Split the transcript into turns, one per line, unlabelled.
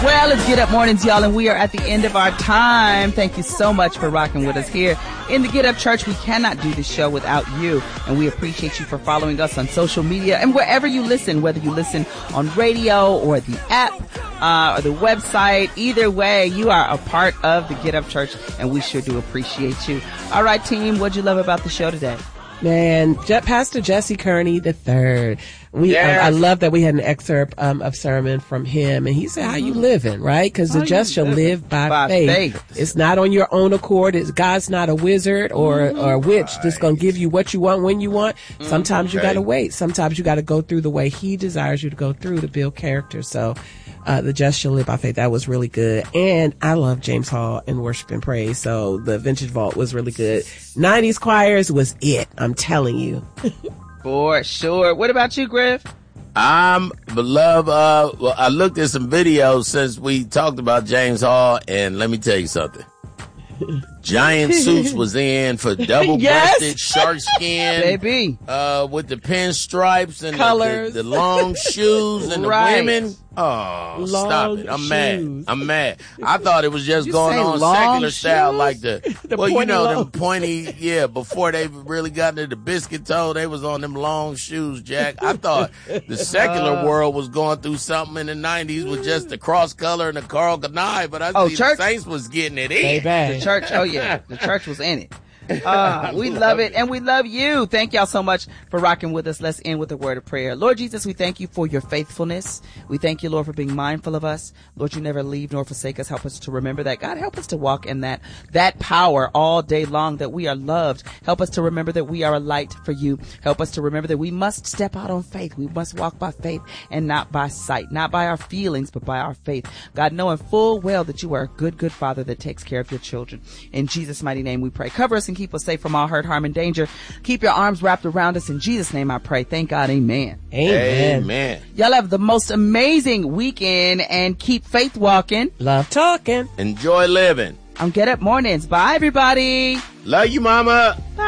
Well, it's Get Up Mornings, y'all, and we are at the end of our time. Thank you so much for rocking with us here in the Get Up Church. We cannot do this show without you, and we appreciate you for following us on social media and wherever you listen, whether you listen on radio or the app or the website. Either way, you are a part of the Get Up Church, and we sure do appreciate you. All right, team, what'd you love about the show today?
Man, Pastor Jesse Kearney III. I love that we had an excerpt of sermon from him, and he said, "How you living, right? Because the just shall live by faith. It's not on your own accord. God's not a wizard or a witch that's going to give you what you want when you want. Sometimes you got to wait. Sometimes you got to go through the way He desires you to go through to build character." So, the just shall live by faith. That was really good. And I love James Hall and worship and praise. So the Vintage Vault was really good. 90s choirs was it. I'm telling you.
For sure. What about you, Griff?
I looked at some videos since we talked about James Hall, and let me tell you something. Giant suits was in for double-breasted shark skin,
baby,
with the pinstripes and
colors,
the long shoes, and the women. Oh, stop it! I'm mad. I thought it was just going on secular style, like the them pointy. Yeah, before they really got into the biscuit toe, they was on them long shoes, Jack. I thought the secular world was going through something in the 90s with just the cross color and the Carl Kanai, but the Saints was getting it in.
The church, the church was in it. We love it, and we love you. Thank y'all so much for rocking with us. Let's end with a word of prayer. Lord Jesus, we thank you for your faithfulness. We thank you, Lord, for being mindful of us. Lord, you never leave nor forsake us. Help us to remember that. God, help us to walk in that power all day long, that we are loved. Help us to remember that we are a light for you. Help us to remember that we must step out on faith. We must walk by faith and not by sight, not by our feelings, but by our faith. God, knowing full well that you are a good, good Father that takes care of your children. In Jesus' mighty name we pray. Cover us and keep us safe from all hurt, harm, and danger. Keep your arms wrapped around us. In Jesus' name I pray. Thank God. Amen.
Amen.
Y'all have the most amazing weekend, and keep faith walking.
Love talking.
Enjoy living.
On Get Up Mornings. Bye, everybody.
Love you, mama. Bye.